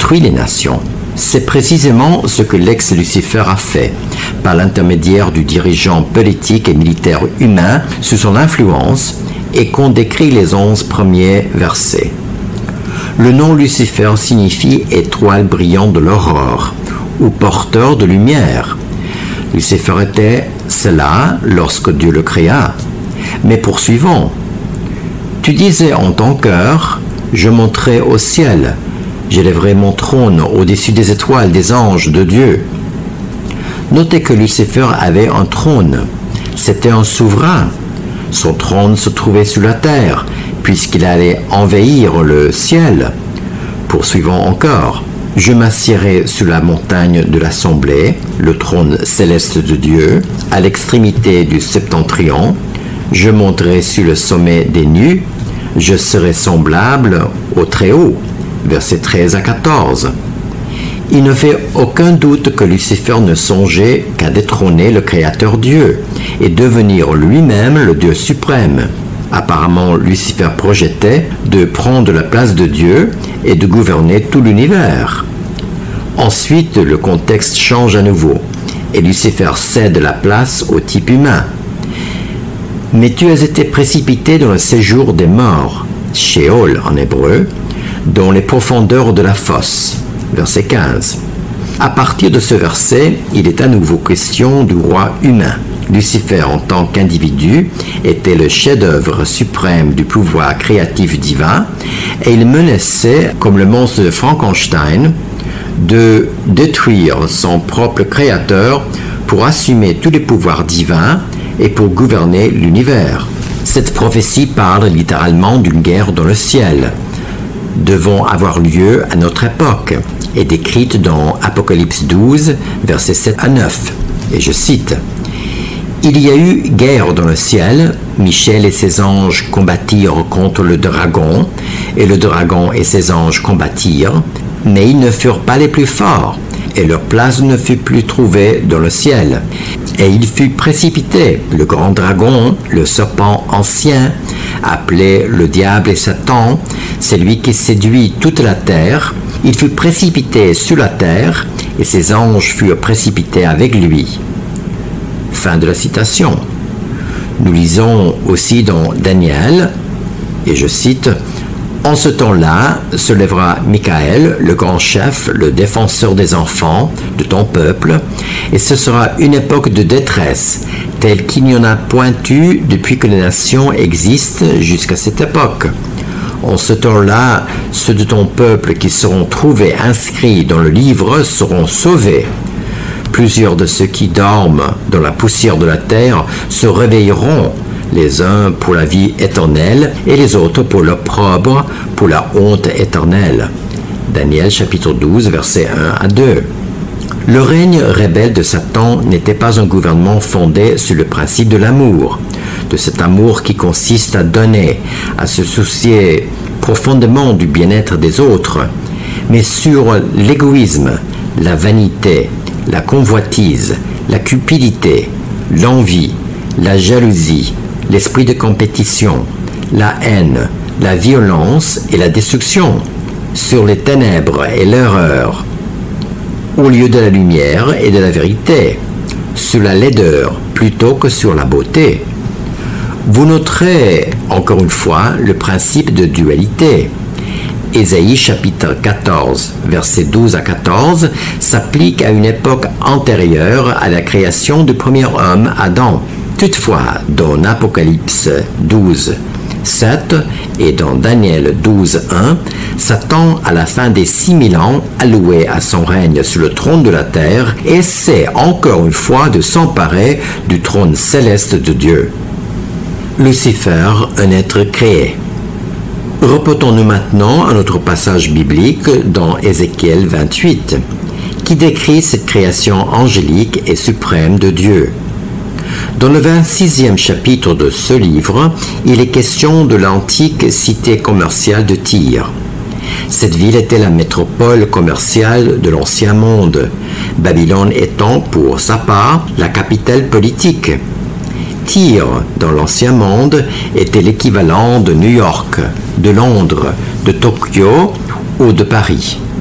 détruit les nations. C'est précisément ce que l'ex-Lucifer a fait, par l'intermédiaire du dirigeant politique et militaire humain sous son influence, et qu'ont décrit les 11 premiers versets. Le nom Lucifer signifie « étoile brillante de l'aurore » ou « porteur de lumière ». Lucifer était cela lorsque Dieu le créa. Mais poursuivons. « Tu disais en ton cœur, je monterai au ciel, j'élèverai mon trône au-dessus des étoiles des anges de Dieu. » Notez que Lucifer avait un trône. C'était un souverain. Son trône se trouvait sous la terre, puisqu'il allait envahir le ciel. Poursuivons encore. Je m'assiérai sur la montagne de l'Assemblée, le trône céleste de Dieu, à l'extrémité du septentrion. Je monterai sur le sommet des nues. Je serai semblable au Très-Haut. Versets 13 à 14. Il ne fait aucun doute que Lucifer ne songeait qu'à détrôner le Créateur Dieu et devenir lui-même le Dieu suprême. Apparemment, Lucifer projetait de prendre la place de Dieu et de gouverner tout l'univers. Ensuite, le contexte change à nouveau et Lucifer cède la place au type humain. Mais tu as été précipité dans le séjour des morts, Sheol en hébreu, dans les profondeurs de la fosse. Verset 15. À partir de ce verset, il est à nouveau question du roi humain. Lucifer, en tant qu'individu, était le chef-d'œuvre suprême du pouvoir créatif divin et il menaçait, comme le monstre de Frankenstein, de détruire son propre créateur pour assumer tous les pouvoirs divins et pour gouverner l'univers. Cette prophétie parle littéralement d'une guerre dans le ciel, devant avoir lieu à notre époque, est décrite dans Apocalypse 12, versets 7 à 9. Et je cite, « Il y a eu guerre dans le ciel, Michel et ses anges combattirent contre le dragon, et le dragon et ses anges combattirent, mais ils ne furent pas les plus forts, et leur place ne fut plus trouvée dans le ciel. Et il fut précipité, le grand dragon, le serpent ancien, appelé le diable et Satan, celui qui séduit toute la terre, il fut précipité sur la terre, et ses anges furent précipités avec lui. » Fin de la citation. Nous lisons aussi dans Daniel, et je cite, « En ce temps-là se lèvera Michael, le grand chef, le défenseur des enfants, de ton peuple, et ce sera une époque de détresse, telle qu'il n'y en a point eu depuis que les nations existent jusqu'à cette époque. En ce temps-là, ceux de ton peuple qui seront trouvés inscrits dans le livre seront sauvés. Plusieurs de ceux qui dorment dans la poussière de la terre se réveilleront, les uns pour la vie éternelle et les autres pour l'opprobre, pour la honte éternelle. » Daniel chapitre 12, versets 1 à 2. Le règne rebelle de Satan n'était pas un gouvernement fondé sur le principe de l'amour, de cet amour qui consiste à donner, à se soucier profondément du bien-être des autres, mais sur l'égoïsme, la vanité, la convoitise, la cupidité, l'envie, la jalousie, l'esprit de compétition, la haine, la violence et la destruction, sur les ténèbres et l'erreur, au lieu de la lumière et de la vérité, sur la laideur plutôt que sur la beauté. Vous noterez, encore une fois, le principe de dualité. Ésaïe chapitre 14, versets 12 à 14, s'applique à une époque antérieure à la création du premier homme, Adam. Toutefois, dans Apocalypse 12, 7 et dans Daniel 12, 1, Satan, à la fin des 6000 ans, alloué à son règne sur le trône de la terre, essaie encore une fois de s'emparer du trône céleste de Dieu. Lucifer, un être créé. Reportons-nous maintenant à notre passage biblique dans Ézéchiel 28, qui décrit cette création angélique et suprême de Dieu. Dans le 26e chapitre de ce livre, il est question de l'antique cité commerciale de Tyr. Cette ville était la métropole commerciale de l'Ancien Monde, Babylone étant, pour sa part, la capitale politique. Tyr, dans l'Ancien Monde, était l'équivalent de New York, de Londres, de Tokyo ou de Paris.